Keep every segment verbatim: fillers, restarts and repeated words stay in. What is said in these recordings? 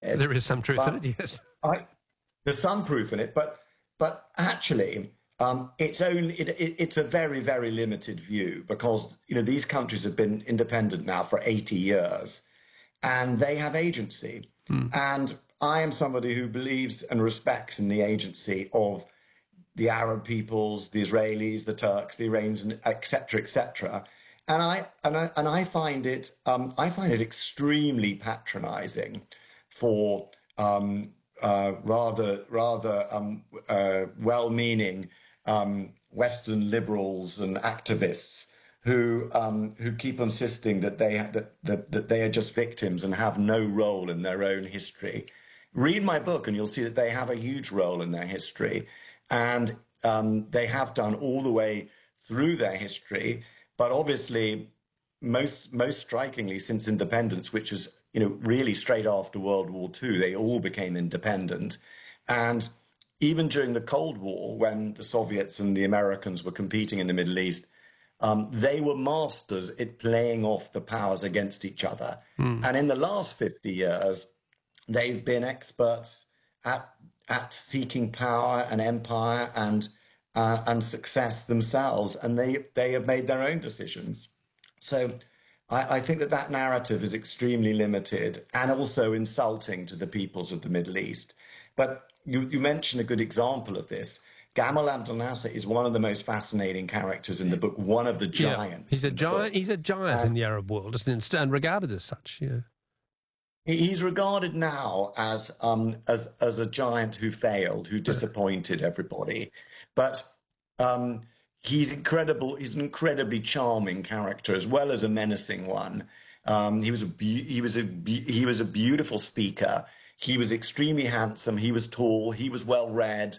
it. There is some truth but in it, yes. I, there's some proof in it, but but actually, um, it's only it, it, it's a very very limited view, because you know these countries have been independent now for eighty years, and they have agency. Mm. And I am somebody who believes and respects in the agency of the Arab peoples, the Israelis, the Turks, the Iranians, et cetera, et cetera. And I and I and I find it um, I find it extremely patronising for um, uh, rather rather um, uh, well-meaning um, Western liberals and activists who um, who keep insisting that they that, that that they are just victims and have no role in their own history. Read my book, and you'll see that they have a huge role in their history, and um, they have done all the way through their history. But obviously, most most strikingly, since independence, which is you know really straight after World War Two, they all became independent. And even during the Cold War, when the Soviets and the Americans were competing in the Middle East, um, they were masters at playing off the powers against each other. Mm. And in the last fifty years, they've been experts at at seeking power and empire and Uh, and success themselves, and they they have made their own decisions. So I, I think that that narrative is extremely limited and also insulting to the peoples of the Middle East. But you, you mentioned a good example of this. Gamal Abdel Nasser is one of the most fascinating characters in the book, one of the giants. Yeah, he's a giant. He's a giant uh, in the Arab world, isn't he? And regarded as such. Yeah. He's regarded now as um, as as a giant who failed, who disappointed everybody. But um, he's incredible. He's an incredibly charming character, as well as a menacing one. Um, he was a be- he was a be- he was a beautiful speaker. He was extremely handsome. He was tall. He was well read.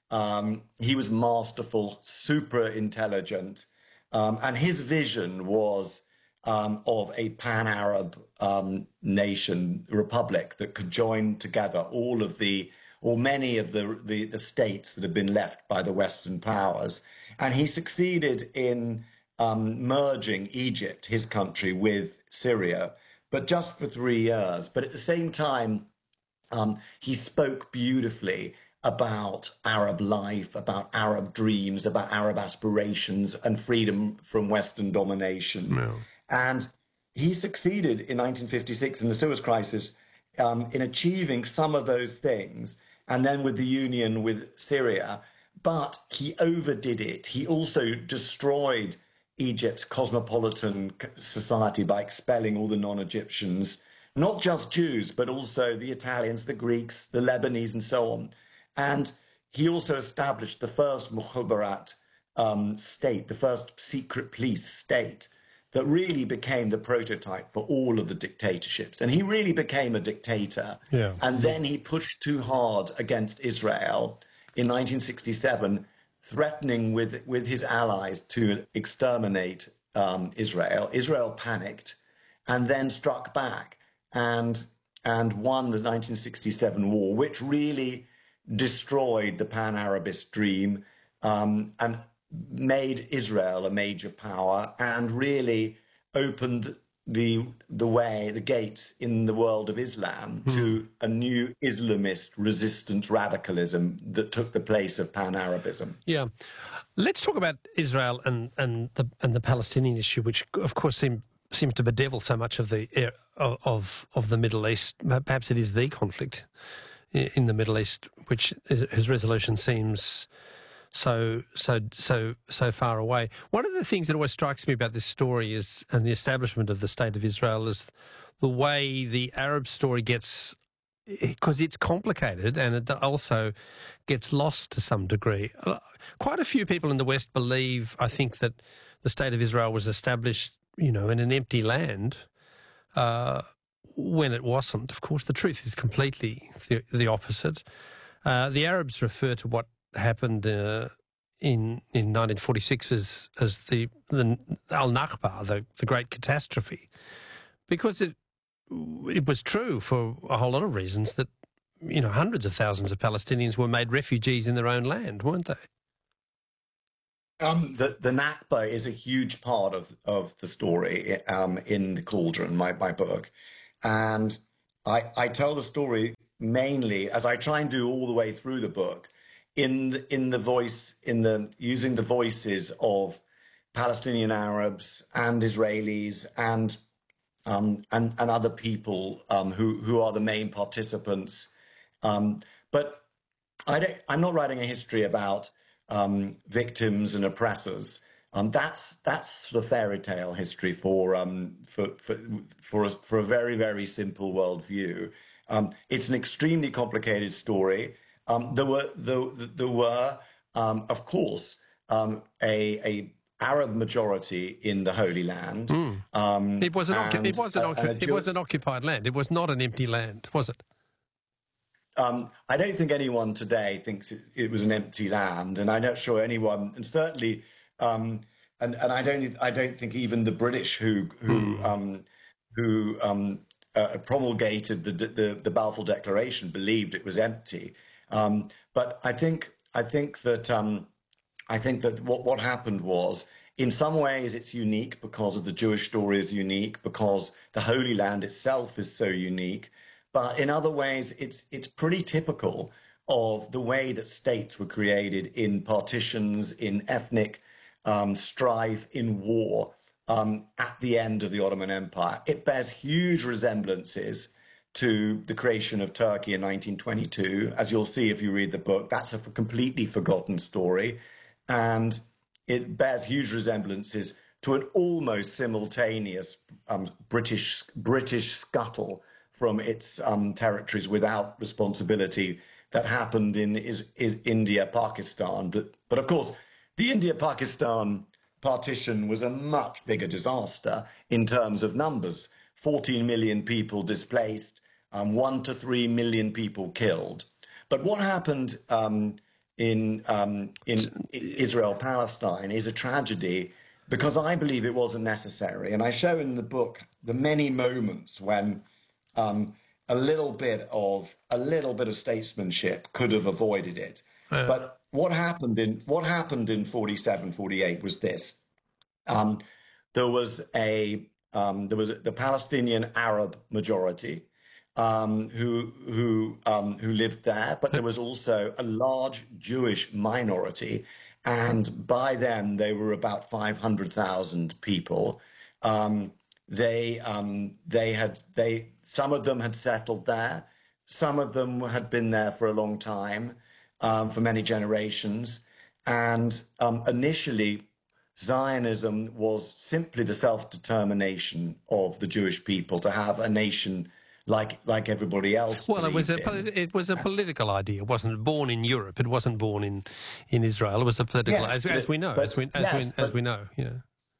Um, he was masterful, super intelligent, um, and his vision was um, of a pan-Arab um, nation republic that could join together all of the or many of the, the, the states that have been left by the Western powers. And he succeeded in um, merging Egypt, his country, with Syria, but just for three years. But at the same time, um, he spoke beautifully about Arab life, about Arab dreams, about Arab aspirations and freedom from Western domination. No. And he succeeded in nineteen fifty-six in the Suez Crisis um, in achieving some of those things, and then with the union with Syria. But he overdid it. He also destroyed Egypt's cosmopolitan society by expelling all the non-Egyptians, not just Jews, but also the Italians, the Greeks, the Lebanese, and so on. And he also established the first Mukhabarat um, state, the first secret police state, that really became the prototype for all of the dictatorships. And he really became a dictator. Yeah. And then he pushed too hard against Israel in nineteen sixty-seven, threatening with, with his allies to exterminate um, Israel. Israel panicked and then struck back and, and won the nineteen sixty-seven war, which really destroyed the pan-Arabist dream um, and made Israel a major power and really opened the the way, the gates in the world of Islam mm. to a new Islamist resistant radicalism that took the place of pan-Arabism. Yeah. Let's talk about Israel and, and the and the Palestinian issue, which of course seem, seems to bedevil so much of the of of the Middle East. Perhaps it is the conflict in the Middle East, which is, whose resolution seems so so so so far away. One of the things that always strikes me about this story is, and the establishment of the State of Israel, is the way the Arab story gets, because it's complicated and it also gets lost to some degree. Quite a few people in the West believe, I think, that the State of Israel was established, you know, in an empty land, uh, when it wasn't. Of course, the truth is completely the, the opposite. Uh, the Arabs refer to what happened uh, in in nineteen forty-six as as the, the Al-Nakba, the, the great catastrophe, because it it was true for a whole lot of reasons that, you know, hundreds of thousands of Palestinians were made refugees in their own land, weren't they? Um, the, the Nakba is a huge part of, of the story um, in The Cauldron, my, my book. And I, I tell the story mainly, as I try and do all the way through the book, in the, in the voice, in the using the voices of Palestinian Arabs and Israelis and um, and and other people um, who who are the main participants. Um, but I don't, I'm not writing a history about um, victims and oppressors. Um, that's that's the fairy tale history for um, for for for a, for a very very simple worldview. Um, it's an extremely complicated story. Um, there were there, there were um, of course um, a a Arab majority in the Holy Land. Mm. Um, it was an and, it was an uh, it Jew- was an occupied land. It was not an empty land, was it? Um, I don't think anyone today thinks it, it was an empty land, and I'm not sure anyone, and certainly, um, and and I don't, I don't think even the British who who mm. um, who um, uh, promulgated the, the the Balfour Declaration believed it was empty. Um, but I think I think that um, I think that what what happened was, in some ways, it's unique because of the Jewish story is unique, because the Holy Land itself is so unique. But in other ways, it's it's pretty typical of the way that states were created in partitions, in ethnic um, strife, in war um, at the end of the Ottoman Empire. It bears huge resemblances to the creation of Turkey in nineteen twenty-two. As you'll see if you read the book, that's a completely forgotten story. And it bears huge resemblances to an almost simultaneous um, British British scuttle from its um, territories without responsibility that happened in is, is India, Pakistan. But, but of course, the India-Pakistan partition was a much bigger disaster in terms of numbers. fourteen million people displaced, um, one to three million people killed. But what happened um, in, um, in Israel-Palestine is a tragedy because I believe it wasn't necessary. And I show in the book the many moments when Um, a little bit of a little bit of statesmanship could have avoided it. Uh, but what happened in what happened in forty-seven, forty-eight was this. Um, there was a um, there was a, the Palestinian Arab majority um, who who um, who lived there, but there was also a large Jewish minority, and by then they were about five hundred thousand people. Um, They um, they had they some of them had settled there, some of them had been there for a long time, um, for many generations, and um, initially Zionism was simply the self-determination of the Jewish people to have a nation like like everybody else. Well, it was a in. it was a political idea. It wasn't born in Europe. It wasntal born in in Israel. It was a political, yes, as, as we know, but, as we as yes, we but, as we know. Yeah.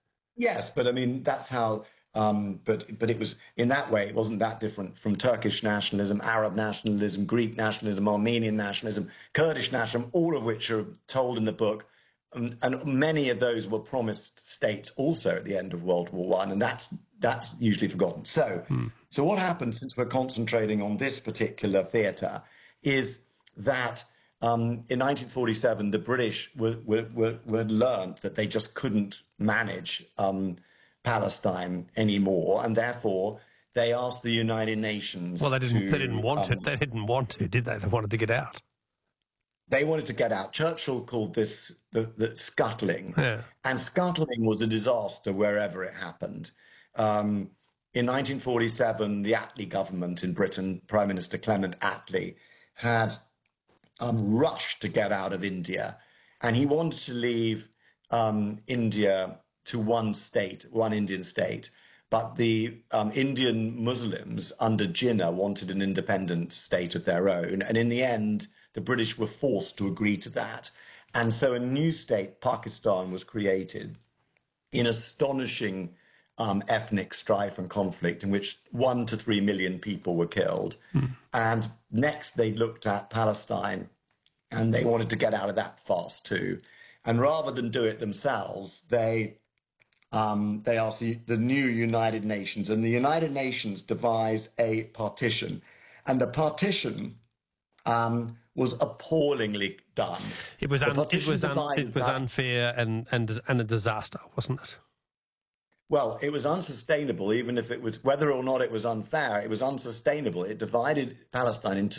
Yes, but I mean that's how. Um, but but it was in that way it wasn't that different from Turkish nationalism, Arab nationalism, Greek nationalism, Armenian nationalism, Kurdish nationalism, all of which are told in the book, um, and many of those were promised states also at the end of World War One, and that's that's usually forgotten. So hmm. so what happened, since we're concentrating on this particular theatre, is that um, in nineteen forty-seven the British were were, were, were learned that they just couldn't manage Um, Palestine anymore, and therefore they asked the United Nations. Well, they didn't. To, they didn't want um, it. They didn't want to, did they? They wanted to get out. They wanted to get out. Churchill called this the, the scuttling, yeah. and scuttling was a disaster wherever it happened. Um, in nineteen forty-seven, the Attlee government in Britain, Prime Minister Clement Attlee, had um, rushed to get out of India, and he wanted to leave um, India to one state, one Indian state. But the um, Indian Muslims under Jinnah wanted an independent state of their own. And in the end, the British were forced to agree to that. And so a new state, Pakistan, was created in astonishing um, ethnic strife and conflict in which one to three million people were killed. Mm. And next they looked at Palestine and they wanted to get out of that fast too. And rather than do it themselves, they Um, they asked the, the new United Nations, and the United Nations devised a partition. And the partition um, was appallingly done. It was, un- it was, un- it was that, unfair and, and, and a disaster, wasn't it? Well, it was unsustainable, even if it was, whether or not it was unfair, it was unsustainable. It divided Palestine into